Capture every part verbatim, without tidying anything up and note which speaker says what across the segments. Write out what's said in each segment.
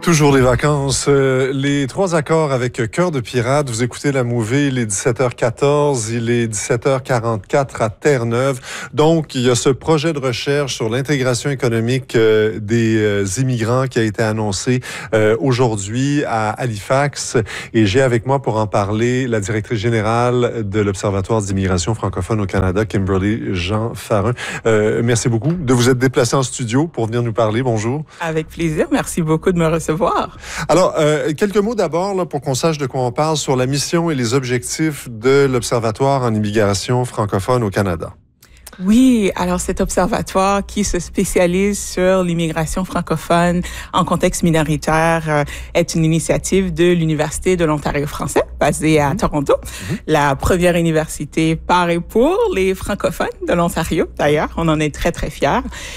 Speaker 1: Toujours les vacances, euh, les trois accords avec Cœur de pirate. Vous écoutez la mouvée, il est dix-sept heures quatorze, il est dix-sept heures quarante-quatre à Terre-Neuve. Donc, il y a ce projet de recherche sur l'intégration économique euh, des euh, immigrants qui a été annoncé euh, aujourd'hui à Halifax. Et j'ai avec moi pour en parler la directrice générale de l'Observatoire d'immigration francophone au Canada, Kimberly Jean Farin. Euh, merci beaucoup de vous être déplacé en studio pour venir nous parler. Bonjour.
Speaker 2: Avec plaisir. Merci beaucoup de me recevoir.
Speaker 1: Alors, euh, quelques mots d'abord là, pour qu'on sache de quoi on parle sur la mission et les objectifs de l'Observatoire en immigration francophone au Canada.
Speaker 2: Oui, alors cet observatoire qui se spécialise sur l'immigration francophone en contexte minoritaire euh, est une initiative de l'Université de l'Ontario français, basée à mmh. Toronto. Mmh. La première université par et pour les francophones de l'Ontario, d'ailleurs. On en est très, très fiers.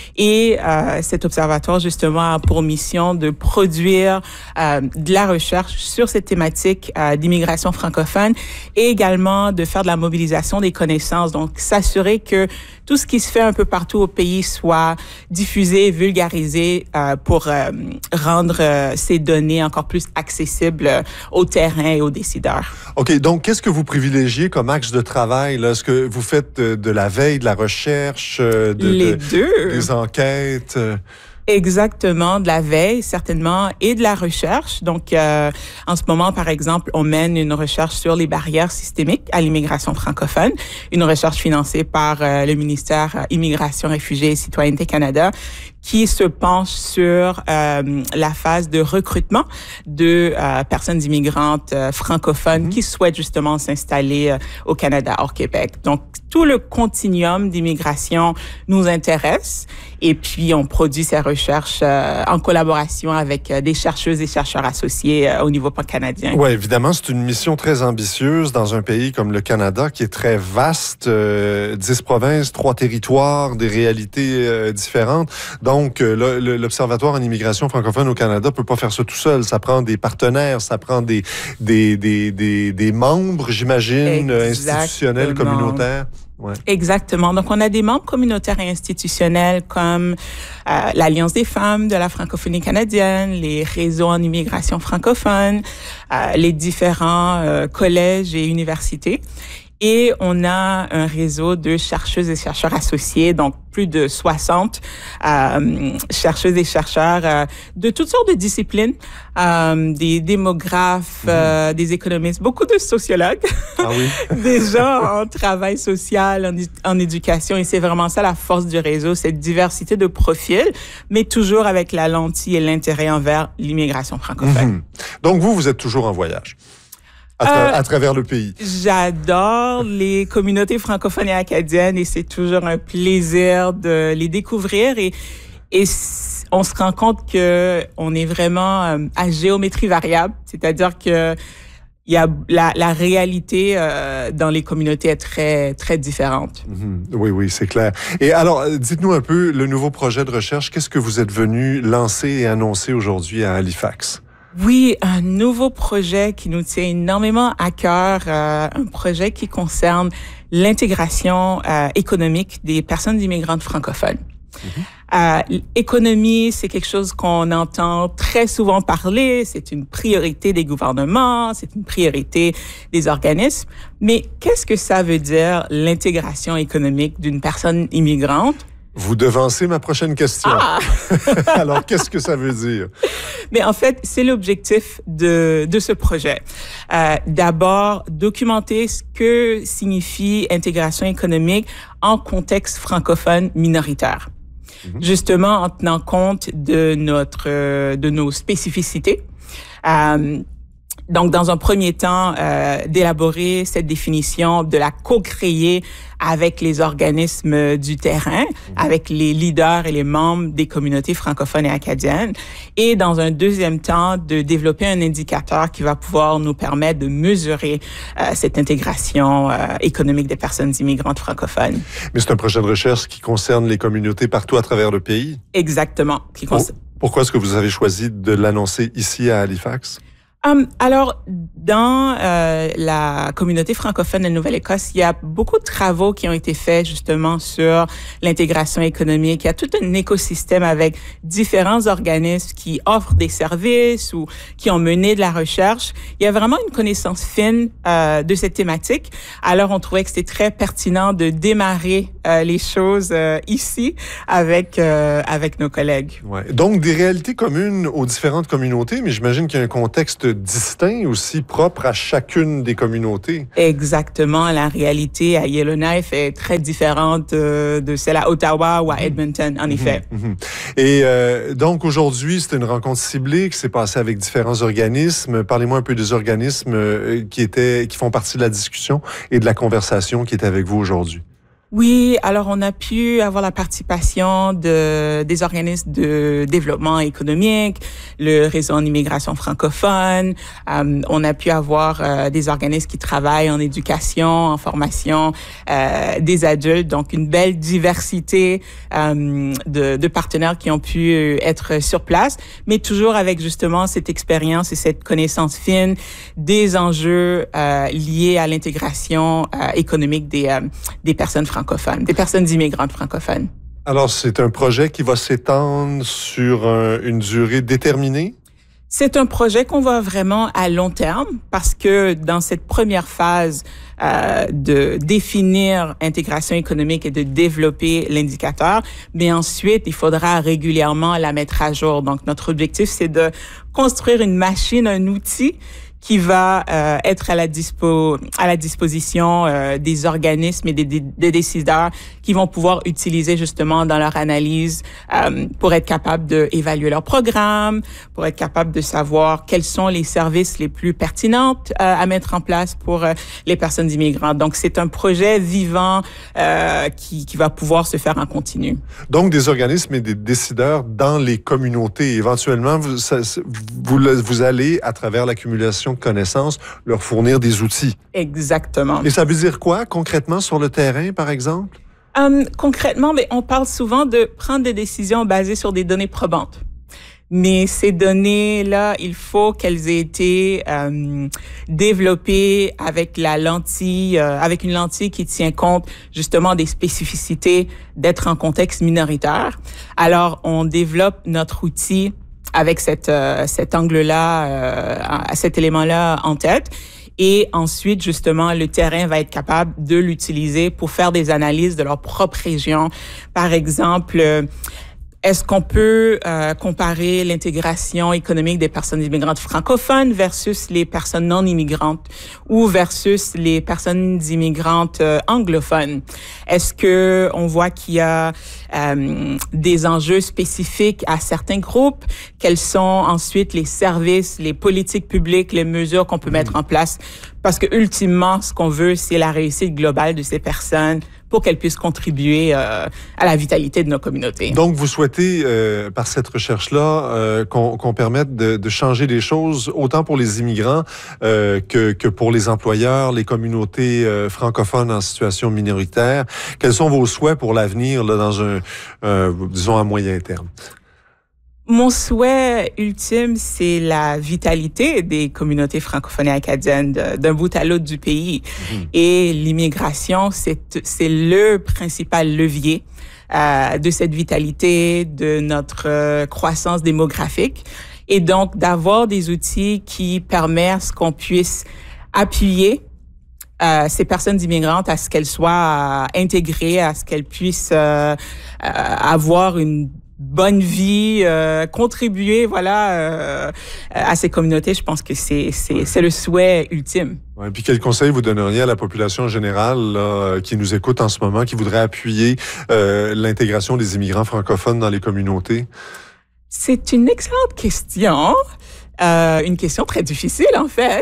Speaker 2: Et euh, cet observatoire, justement, a pour mission de produire euh, de la recherche sur cette thématique euh, d'immigration francophone et également de faire de la mobilisation des connaissances. Donc, s'assurer que tout ce qui se fait un peu partout au pays soit diffusé, vulgarisé euh, pour euh, rendre euh, ces données encore plus accessibles euh, au terrain et aux décideurs.
Speaker 1: OK, donc qu'est-ce que vous privilégiez comme axe de travail? Là? Est-ce que vous faites de, de la veille, de la recherche, de,
Speaker 2: Les
Speaker 1: de,
Speaker 2: deux.
Speaker 1: des enquêtes?
Speaker 2: Exactement, de la veille, certainement, et de la recherche. Donc, euh, en ce moment, par exemple, on mène une recherche sur les barrières systémiques à l'immigration francophone, une recherche financée par euh, le ministère Immigration, Réfugiés et Citoyenneté Canada, qui se penche sur euh, la phase de recrutement de euh, personnes immigrantes euh, francophones mmh. qui souhaitent justement s'installer euh, au Canada, hors Québec. Donc, tout le continuum d'immigration nous intéresse et puis on produit ces recherches euh, en collaboration avec euh, des chercheuses et chercheurs associés euh, au niveau pan-canadien.
Speaker 1: Oui, évidemment, c'est une mission très ambitieuse dans un pays comme le Canada qui est très vaste, euh, dix provinces, trois territoires, des réalités euh, différentes. Donc, euh, l'Observatoire en immigration francophone au Canada peut pas faire ça tout seul. Ça prend des partenaires, ça prend des, des, des, des, des membres, j'imagine, institutionnels, communautaires. Ouais.
Speaker 2: Exactement. Donc, on a des membres communautaires et institutionnels comme euh, l'Alliance des femmes de la francophonie canadienne, les réseaux en immigration francophone, euh, les différents euh, collèges et universités. Et on a un réseau de chercheuses et chercheurs associés, donc plus de soixante euh, chercheuses et chercheurs euh, de toutes sortes de disciplines, euh, des démographes, mmh. euh, des économistes, beaucoup de sociologues,
Speaker 1: ah oui.
Speaker 2: des gens en travail social, en, en éducation. Et c'est vraiment ça la force du réseau, cette diversité de profils, mais toujours avec la lentille et l'intérêt envers l'immigration francophone.
Speaker 1: Mmh. Donc vous, vous êtes toujours en voyage? À, tra euh, à travers le pays.
Speaker 2: J'adore les communautés francophones et acadiennes et c'est toujours un plaisir de les découvrir et, et on se rend compte que on est vraiment euh, à géométrie variable, c'est-à-dire que il y a la, la réalité euh, dans les communautés est très très différente.
Speaker 1: Mm-hmm. Oui, oui, c'est clair. Et alors, dites-nous un peu le nouveau projet de recherche. Qu'est-ce que vous êtes venu lancer et annoncer aujourd'hui à Halifax?
Speaker 2: Oui, un nouveau projet qui nous tient énormément à cœur, euh, un projet qui concerne l'intégration euh, économique des personnes immigrantes francophones. Mm-hmm. Euh, économie, c'est quelque chose qu'on entend très souvent parler, c'est une priorité des gouvernements, c'est une priorité des organismes, mais qu'est-ce que ça veut dire l'intégration économique d'une personne immigrante?
Speaker 1: Vous devancez ma prochaine question.
Speaker 2: Ah!
Speaker 1: Alors, qu'est-ce que ça veut dire?
Speaker 2: Mais en fait, c'est l'objectif de, de ce projet. Euh, d'abord, documenter ce que signifie intégration économique en contexte francophone minoritaire. Mm-hmm. Justement, en tenant compte de notre, de nos spécificités. Euh, Donc, dans un premier temps, euh, d'élaborer cette définition, de la co-créer avec les organismes du terrain, mmh. avec les leaders et les membres des communautés francophones et acadiennes. Et dans un deuxième temps, de développer un indicateur qui va pouvoir nous permettre de mesurer euh, cette intégration euh, économique des personnes immigrantes francophones.
Speaker 1: Mais c'est un projet de recherche qui concerne les communautés partout à travers le pays?
Speaker 2: Exactement. Qui concerne...
Speaker 1: Pourquoi est-ce que vous avez choisi de l'annoncer ici à Halifax?
Speaker 2: Um, alors, dans euh, la communauté francophone de Nouvelle-Écosse, il y a beaucoup de travaux qui ont été faits justement sur l'intégration économique. Il y a tout un écosystème avec différents organismes qui offrent des services ou qui ont mené de la recherche. Il y a vraiment une connaissance fine euh, de cette thématique. Alors, on trouvait que c'était très pertinent de démarrer euh, les choses euh, ici avec euh, avec nos collègues.
Speaker 1: Ouais. Donc, des réalités communes aux différentes communautés, mais j'imagine qu'il y a un contexte distinct aussi, propre à chacune des communautés.
Speaker 2: Exactement. La réalité à Yellowknife est très différente euh, de celle à Ottawa ou à Edmonton, en effet.
Speaker 1: Mmh. Et euh, donc, aujourd'hui, c'est une rencontre ciblée qui s'est passée avec différents organismes. Parlez-moi un peu des organismes qui étaient, qui font partie de la discussion et de la conversation qui est avec vous aujourd'hui.
Speaker 2: Oui, alors on a pu avoir la participation de des organismes de développement économique, le réseau en immigration francophone. Euh, on a pu avoir euh, des organismes qui travaillent en éducation, en formation euh, des adultes. Donc une belle diversité euh, de, de partenaires qui ont pu être sur place, mais toujours avec justement cette expérience et cette connaissance fine des enjeux euh, liés à l'intégration euh, économique des euh, des personnes francophones. francophones, des personnes immigrantes francophones.
Speaker 1: Alors, c'est un projet qui va s'étendre sur un, une durée déterminée?
Speaker 2: C'est un projet qu'on voit vraiment à long terme parce que dans cette première phase euh, de définir intégration économique et de développer l'indicateur, mais ensuite, il faudra régulièrement la mettre à jour. Donc, notre objectif, c'est de construire une machine, un outil qui va euh, être à la dispo à la disposition euh, des organismes et des, des, des décideurs qui vont pouvoir utiliser justement dans leur analyse euh, pour être capables d'évaluer leur programme, pour être capables de savoir quels sont les services les plus pertinents euh, à mettre en place pour euh, les personnes immigrantes. Donc c'est un projet vivant euh, qui, qui va pouvoir se faire en continu.
Speaker 1: Donc des organismes et des décideurs dans les communautés. Éventuellement, vous, ça, vous, vous allez, à travers l'accumulation de connaissances, leur fournir des outils.
Speaker 2: Exactement.
Speaker 1: Et ça veut dire quoi, concrètement, sur le terrain, par exemple?
Speaker 2: Um, concrètement, mais on parle souvent de prendre des décisions basées sur des données probantes. Mais ces données-là, il faut qu'elles aient été euh, développées avec la lentille, euh, avec une lentille qui tient compte justement des spécificités d'être en contexte minoritaire. Alors, on développe notre outil avec cette, euh, cet angle-là, euh, cet élément-là en tête. Et ensuite, justement, le terrain va être capable de l'utiliser pour faire des analyses de leur propre région. Par exemple, euh, est-ce qu'on peut euh, comparer l'intégration économique des personnes immigrantes francophones versus les personnes non immigrantes ou versus les personnes immigrantes euh, anglophones? Est-ce que on voit qu'il y a euh, des enjeux spécifiques à certains groupes? Quels sont ensuite les services, les politiques publiques, les mesures qu'on peut mettre en place? Parce que ultimement, ce qu'on veut, c'est la réussite globale de ces personnes pour qu'elles puissent contribuer euh, à la vitalité de nos communautés.
Speaker 1: Donc, vous souhaitez, euh, par cette recherche-là, euh, qu'on, qu'on permette de, de changer des choses, autant pour les immigrants euh, que, que pour les employeurs, les communautés euh, francophones en situation minoritaire. Quels sont vos souhaits pour l'avenir, là, dans un, euh, disons, à moyen terme?
Speaker 2: Mon souhait ultime, c'est la vitalité des communautés francophones et acadiennes d'un bout à l'autre du pays. Mmh. Et l'immigration, c'est, c'est le principal levier euh, de cette vitalité, de notre euh, croissance démographique. Et donc, d'avoir des outils qui permettent à ce qu'on puisse appuyer Euh, ces personnes immigrantes à ce qu'elles soient euh, intégrées, à ce qu'elles puissent euh, euh, avoir une bonne vie, euh, contribuer, voilà, euh, à ces communautés. Je pense que c'est c'est c'est le souhait ultime.
Speaker 1: Ouais, puis quel conseil vous donneriez à la population générale là, qui nous écoute en ce moment, qui voudrait appuyer euh, l'intégration des immigrants francophones dans les communautés?
Speaker 2: C'est une excellente question. Euh, une question très difficile, en fait.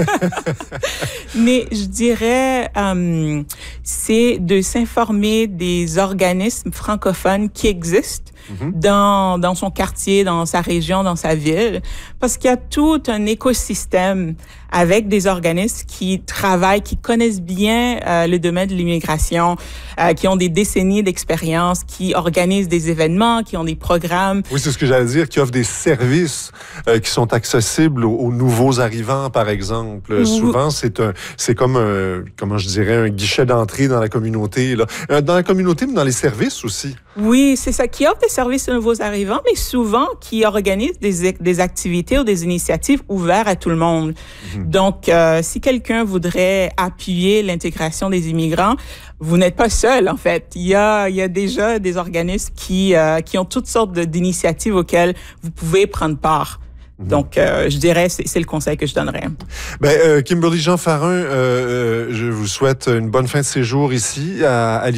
Speaker 2: Mais je dirais, euh, c'est de s'informer des organismes francophones qui existent mm-hmm. dans, dans son quartier, dans sa région, dans sa ville, parce qu'il y a tout un écosystème avec des organismes qui travaillent, qui connaissent bien euh, le domaine de l'immigration, euh, qui ont des décennies d'expérience, qui organisent des événements, qui ont des programmes.
Speaker 1: Oui, c'est ce que j'allais dire, qui offrent des services euh, qui sont accessibles aux, aux nouveaux arrivants, par exemple. Oui. Souvent, c'est un, c'est comme un, comment je dirais, un guichet d'entrée dans la communauté, là. Dans la communauté, mais dans les services aussi.
Speaker 2: Oui, c'est ça, qui offre des services aux nouveaux arrivants, mais souvent qui organise des, des activités ou des initiatives ouvertes à tout le monde. Mm-hmm. Donc, euh, si quelqu'un voudrait appuyer l'intégration des immigrants, vous n'êtes pas seul, en fait. Il y a, il y a déjà des organismes qui, euh, qui ont toutes sortes de, d'initiatives auxquelles vous pouvez prendre part. Donc, euh, je dirais, c'est, c'est le conseil que je donnerais.
Speaker 1: Ben, euh, Kimberly Jean Farin, euh, euh, je vous souhaite une bonne fin de séjour ici à, à